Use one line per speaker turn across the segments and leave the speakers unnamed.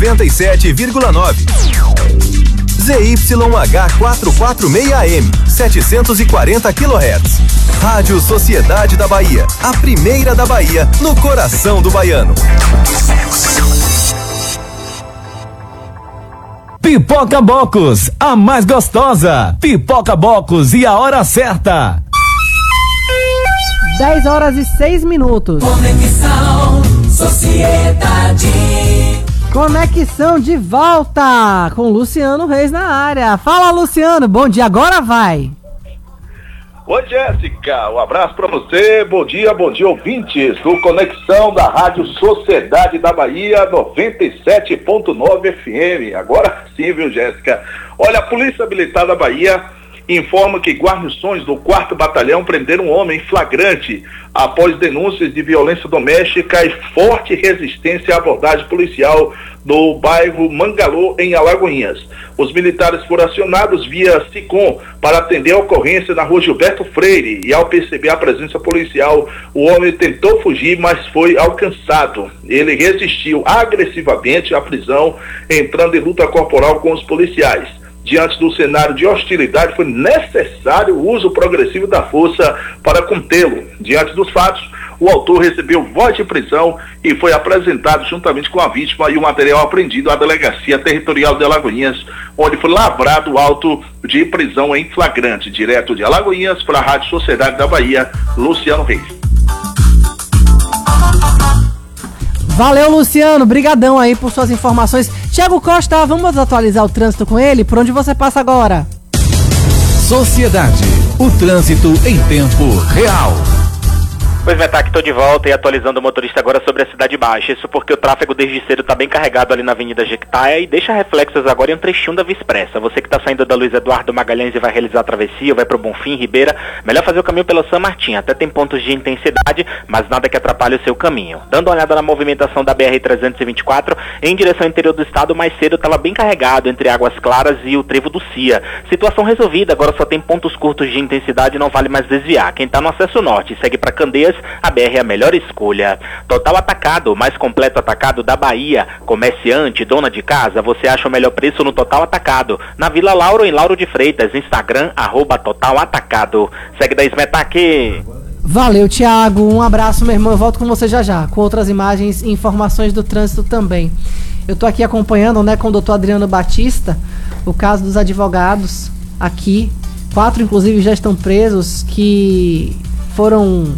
97,9. ZYH446M, 740 kHz. Rádio Sociedade da Bahia, a primeira da Bahia, no coração do baiano.
Pipoca Bocos, a mais gostosa. Pipoca Bocos e a hora certa.
10h06.
Conexão Sociedade.
Conexão de volta com Luciano Reis na área. Fala, Luciano, bom dia, agora vai.
Oi, Jéssica, um abraço para você, bom dia ouvintes do Conexão da Rádio Sociedade da Bahia 97.9 FM. Agora sim, viu, Jéssica? Olha, a Polícia Militar da Bahia informa que guarnições do 4º Batalhão prenderam um homem em flagrante após denúncias de violência doméstica e forte resistência à abordagem policial no bairro Mangalô, em Alagoinhas. Os militares foram acionados via SICOM para atender a ocorrência na rua Gilberto Freire e, ao perceber a presença policial, o homem tentou fugir, mas foi alcançado. Ele resistiu agressivamente à prisão, entrando em luta corporal com os policiais. Diante do cenário de hostilidade, foi necessário o uso progressivo da força para contê-lo. Diante dos fatos, o autor recebeu voz de prisão e foi apresentado juntamente com a vítima e o material apreendido à Delegacia Territorial de Alagoinhas, onde foi lavrado o auto de prisão em flagrante. Direto de Alagoinhas para a Rádio Sociedade da Bahia, Luciano Reis.
Valeu, Luciano, brigadão aí por suas informações. Thiago Costa, vamos atualizar o trânsito com ele? Por onde você passa agora?
Sociedade, o trânsito em tempo real.
Pois vai estar aqui, tô de volta e atualizando o motorista agora sobre a Cidade Baixa. Isso porque o tráfego desde cedo está bem carregado ali na Avenida Jequitaia e deixa reflexos agora em um trechinho da Via Expressa. Você que está saindo da Luiz Eduardo Magalhães e vai realizar a travessia, ou vai para o Bonfim, Ribeira, melhor fazer o caminho pelo São Martim. Até tem pontos de intensidade, mas nada que atrapalhe o seu caminho. Dando uma olhada na movimentação da BR-324 em direção ao interior do estado, mais cedo estava bem carregado entre Águas Claras e o Trevo do Cia. Situação resolvida, agora só tem pontos curtos de intensidade e não vale mais desviar. Quem está no acesso norte segue para Candeias, a BR é a melhor escolha. Total Atacado, o mais completo atacado da Bahia. Comerciante, dona de casa, você acha o melhor preço no Total Atacado. Na Vila Lauro, em Lauro de Freitas, Instagram, @Total Atacado. Segue da Smetaki.
Valeu, Thiago, um abraço, meu irmão, eu volto com você já, com outras imagens e informações do trânsito também. Eu tô aqui acompanhando, com o doutor Adriano Batista, o caso dos advogados aqui. 4, inclusive, já estão presos, que foram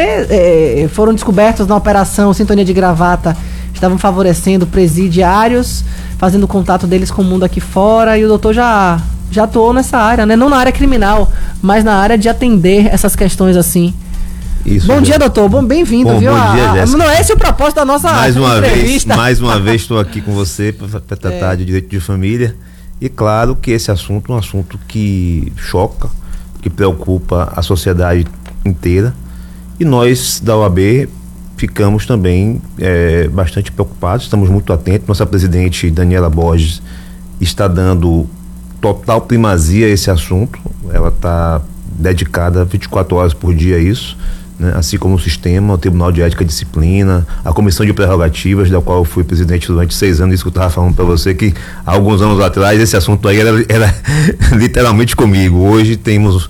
descobertos na operação Sintonia de Gravata. Estavam favorecendo presidiários, fazendo contato deles com o mundo aqui fora, e o doutor já atuou nessa área, não na área criminal, mas na área de atender essas questões assim. Isso, bom dia, doutor, bem-vindo, viu?
Bom dia, Jéssica.
Não é esse o propósito da nossa entrevista.
Mais uma vez estou aqui com você para tratar de direito de família, e claro que esse assunto é um assunto que choca, que preocupa a sociedade inteira. E nós da OAB ficamos também bastante preocupados, estamos muito atentos. Nossa presidente Daniela Borges está dando total primazia a esse assunto, ela está dedicada 24 horas por dia a isso, assim como o sistema, o Tribunal de Ética e Disciplina, a Comissão de Prerrogativas, da qual eu fui presidente durante 6 anos. Isso que eu estava falando para você, que há alguns anos atrás esse assunto aí era literalmente comigo. Hoje temos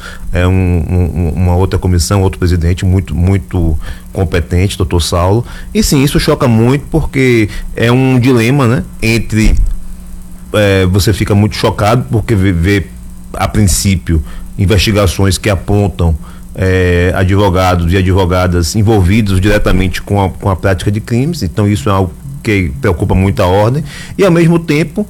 uma outra comissão, outro presidente muito competente, doutor Saulo, e sim, isso choca muito, porque é um dilema, entre você fica muito chocado porque vê a princípio investigações que apontam advogados e advogadas envolvidos diretamente com a prática de crimes. Então isso é algo que preocupa muito a ordem, e ao mesmo tempo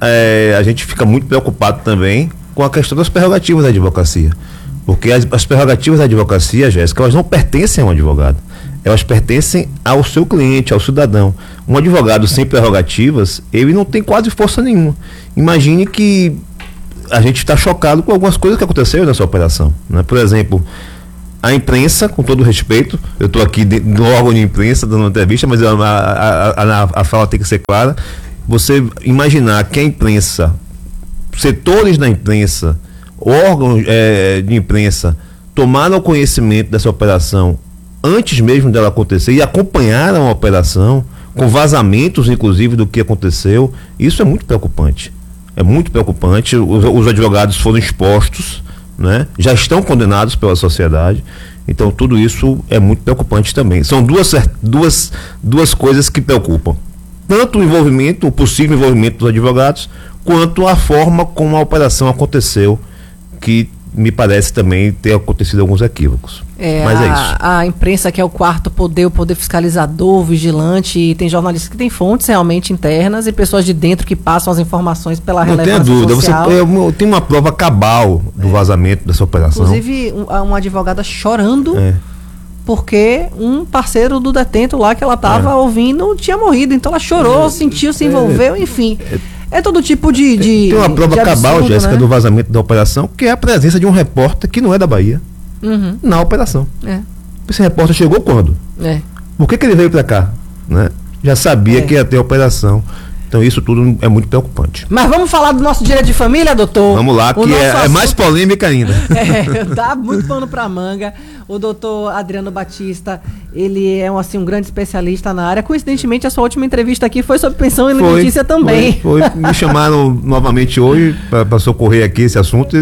a gente fica muito preocupado também com a questão das prerrogativas da advocacia, porque as prerrogativas da advocacia, Jéssica, elas não pertencem a um advogado, elas pertencem ao seu cliente, ao cidadão. Um advogado sem prerrogativas, ele não tem quase força nenhuma. Imagine que a gente está chocado com algumas coisas que aconteceram nessa operação, Por exemplo, a imprensa, com todo respeito, eu estou aqui no órgão de imprensa dando uma entrevista, mas a fala tem que ser clara. Você imaginar que a imprensa, setores da imprensa, órgãos de imprensa tomaram conhecimento dessa operação antes mesmo dela acontecer e acompanharam a operação com vazamentos, inclusive, do que aconteceu. Isso é muito preocupante. É muito preocupante. Os advogados foram expostos, né? Já estão condenados pela sociedade. Então, tudo isso é muito preocupante também. São duas coisas que preocupam. Tanto o possível envolvimento dos advogados, quanto a forma como a operação aconteceu, que me parece também ter acontecido alguns equívocos. Mas é isso.
A imprensa, que é o quarto poder, o poder fiscalizador, vigilante, e tem jornalistas que têm fontes realmente internas e pessoas de dentro que passam as informações pela relevância social. Não tenha
dúvida, tem uma prova cabal do vazamento dessa operação.
Inclusive, uma advogada chorando porque um parceiro do detento lá que ela estava ouvindo tinha morrido. Então ela chorou, sentiu, se envolveu, enfim. É todo tipo de
tem uma prova cabal,
absurdo,
Jéssica,
né?
do vazamento da operação, que é a presença de um repórter que não é da Bahia na operação. Esse repórter chegou quando? Por que ele veio para cá? Né? Já sabia que ia ter operação. Então isso tudo é muito preocupante.
Mas vamos falar do nosso direito de família, doutor?
Vamos lá, que é mais polêmica ainda.
Dá muito pano pra manga. O doutor Adriano Batista, ele é um grande especialista na área. Coincidentemente, a sua última entrevista aqui foi sobre pensão alimentícia também.
Foi. Me chamaram novamente hoje para socorrer aqui esse assunto.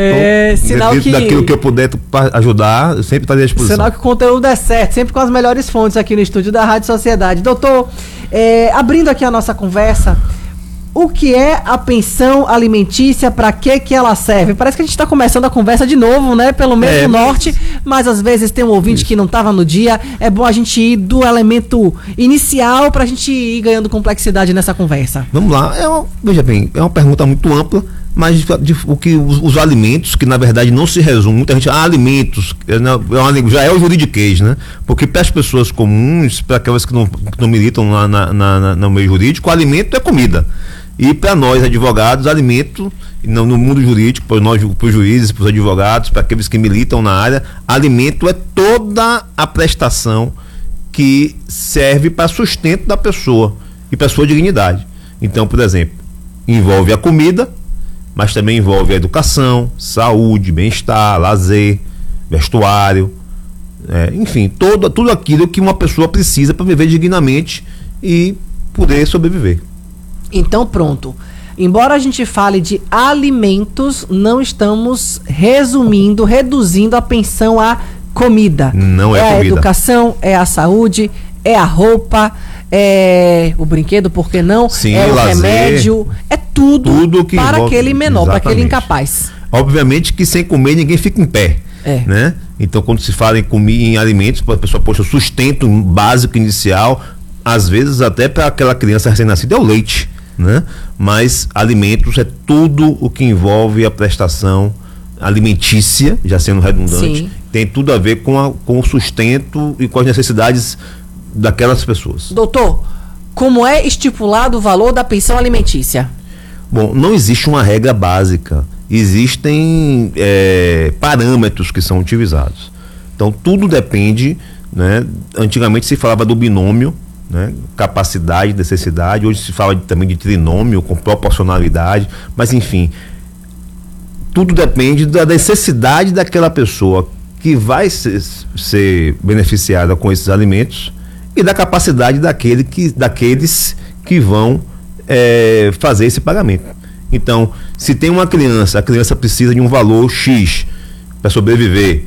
Sinal que
daquilo que eu puder ajudar, eu sempre estarei à disposição.
Sinal que o conteúdo é certo, sempre com as melhores fontes aqui no estúdio da Rádio Sociedade. Doutor, abrindo aqui a nossa conversa, o que é a pensão alimentícia, para que ela serve? Parece que a gente está começando a conversa de novo, né? Pelo mesmo norte, mas às vezes tem um ouvinte que não estava no dia. É bom a gente ir do elemento inicial para a gente ir ganhando complexidade nessa conversa.
Vamos lá, veja bem, é uma pergunta muito ampla, mas os alimentos, que na verdade não se resume, muita gente, alimentos, já é o juridiquês, né? Porque para as pessoas comuns, para aquelas que não militam no meio jurídico, alimento é comida. E para nós, advogados, alimento, no mundo jurídico, para os juízes, para os advogados, para aqueles que militam na área, alimento é toda a prestação que serve para sustento da pessoa e para sua dignidade. Então, por exemplo, envolve a comida, mas também envolve a educação, saúde, bem-estar, lazer, vestuário, enfim, tudo aquilo que uma pessoa precisa para viver dignamente e poder sobreviver.
Então pronto, embora a gente fale de alimentos, não estamos reduzindo a pensão à comida.
Não é
a
comida.
Educação, é a saúde, é a roupa, é o brinquedo, por que não?
Sim,
é o
lazer,
remédio, é tudo que para envolve, aquele menor, para aquele incapaz.
Obviamente que sem comer ninguém fica em pé, né? Então quando se fala em alimentos, a pessoa, poxa, o sustento básico inicial, às vezes até para aquela criança recém-nascida é o leite, né? Mas alimentos é tudo o que envolve a prestação alimentícia, já sendo redundante. Sim. Tem tudo a ver com o sustento e com as necessidades daquelas pessoas.
Doutor, como é estipulado o valor da pensão alimentícia?
Bom, não existe uma regra básica, existem parâmetros que são utilizados. Então tudo depende, né? Antigamente se falava do binômio, né? Capacidade, necessidade. Hoje se fala também de trinômio com proporcionalidade, mas enfim, tudo depende da necessidade daquela pessoa que vai ser beneficiada com esses alimentos e da capacidade daqueles que vão fazer esse pagamento. Então, se tem uma criança, a criança precisa de um valor X para sobreviver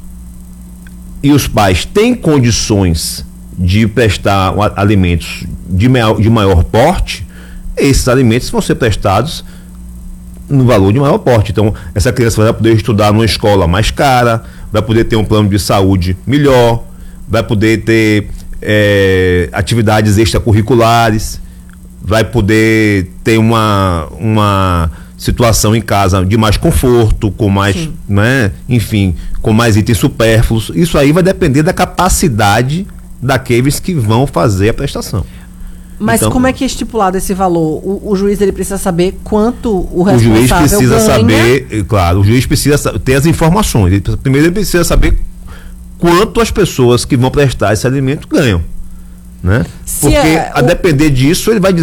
e os pais têm condições de prestar alimentos de maior porte, esses alimentos vão ser prestados no valor de maior porte. Então, essa criança vai poder estudar numa escola mais cara, vai poder ter um plano de saúde melhor, vai poder ter atividades extracurriculares, vai poder ter uma situação em casa de mais conforto, com mais, né, enfim, com mais itens supérfluos. Isso aí vai depender da capacidade daqueles que vão fazer a prestação.
Mas então, como é que é estipulado esse valor? O juiz ele precisa saber quanto o responsável
ganha? O juiz precisa
ganha.
Saber, claro, o juiz precisa ter as informações. Primeiro ele precisa saber quanto as pessoas que vão prestar esse alimento ganham, né? Porque a depender disso ele vai dizer